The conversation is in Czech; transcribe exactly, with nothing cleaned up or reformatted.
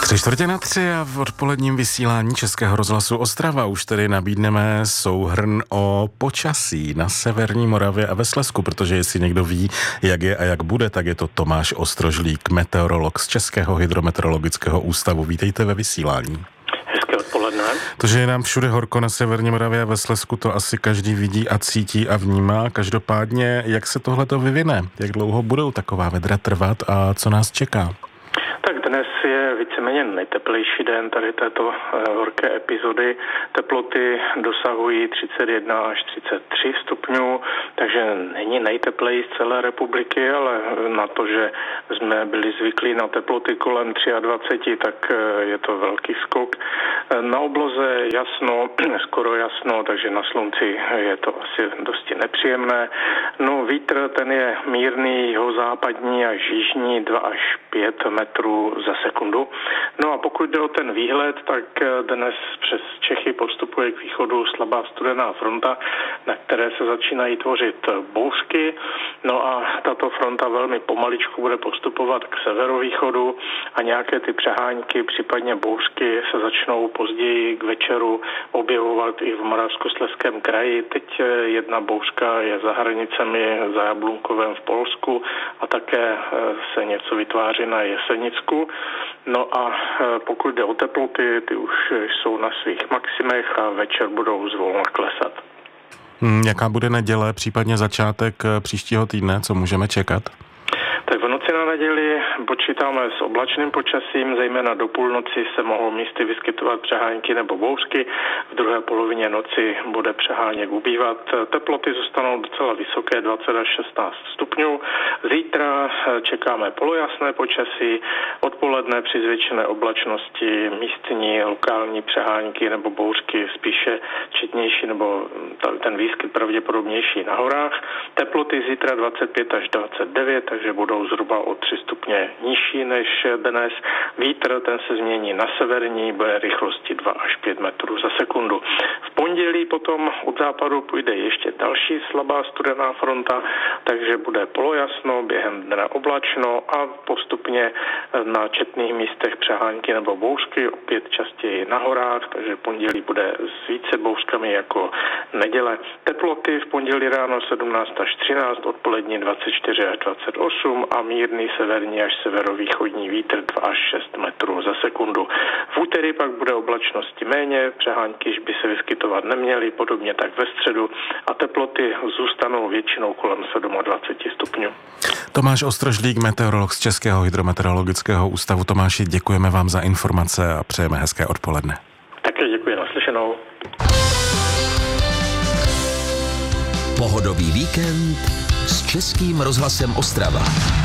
Tři čtvrtě na tři a v odpoledním vysílání Českého rozhlasu Ostrava už tedy nabídneme souhrn o počasí na severní Moravě a ve Slezsku, protože jestli někdo ví, jak je a jak bude, tak je to Tomáš Ostrožlík, meteorolog z Českého hydrometeorologického ústavu. Vítejte ve vysílání. Hezké odpoledne. To, že je nám všude horko na severní Moravě a ve Slezsku, to asi každý vidí a cítí a vnímá. Každopádně, jak se tohleto vyvine? Jak dlouho budou taková vedra trvat a co nás čeká? Tak dnes je víceméně nejteplejší den tady této horké epizody. Teploty dosahují třicet jedna až třicet tři stupňů, takže není nejteplejší z celé republiky, ale na to, že jsme byli zvyklí na teploty kolem dvacet tři, tak je to velký skok. Na obloze jasno, skoro jasno, takže na slunci je to asi dosti nepříjemné. No vítr, ten je mírný, jihozápadní až jižní, dva až pět metrů za sekundu. No a pokud jde o ten výhled, tak dnes přes Čechy postupuje k východu slabá studená fronta, na které se začínají tvořit bouřky. No a tato fronta velmi pomaličku bude postupovat k severovýchodu a nějaké ty přehánky, případně bouřky se začnou později k večeru objevovat i v Moravskoslezském kraji. Teď jedna bouřka je za hranicemi, za Jablunkovem v Polsku a také se něco vytváří na Jesenicku. No a pokud jde o teploty, ty už jsou na svých maximech a večer budou zvolna klesat. Hmm, jaká bude neděle, případně začátek příštího týdne, co můžeme čekat? Tak v noci na neděli počítáme s oblačným počasím, zejména do půlnoci se mohou místy vyskytovat přehánky nebo bouřky, v druhé polovině noci bude přeháněk ubývat. Teploty zůstanou docela vysoké, dvacet až šestnáct stupňů. Zítra čekáme polojasné počasí, odpoledne při zvětšené oblačnosti místní lokální přehánky nebo bouřky spíše četnější nebo ten výskyt pravděpodobnější na horách. Teploty zítra dvacet pět až dvacet devět, takže budou zhruba o tři stupně nižší než dnes. Vítr, ten se změní na severní, bude rychlosti dva až pět metrů za sekundu. V pondělí potom od západu půjde ještě další slabá studená fronta, takže bude polojasno, během dne oblačno a postupně na četných místech přehánky nebo bouřky, opět častěji na horách, takže pondělí bude s více bouřkami jako neděle. Teploty v pondělí ráno sedmnáct až třináct, odpolední dvacet čtyři až dvacet osm a mírný severní až severovýchodní vítr dva až šest metrů za sekundu. V úterý pak bude oblačnosti méně, přehánky by se vyskytovat neměly, podobně tak ve středu a teploty zůstanou většinou kolem dvacet sedm stupňů. Tomáš Ostrožlík, meteorolog z Českého hydrometeorologického ústavu. Tomáši, děkujeme vám za informace a přejeme hezké odpoledne. Také děkuji, naslyšenou. Pohodový víkend s Českým rozhlasem Ostrava.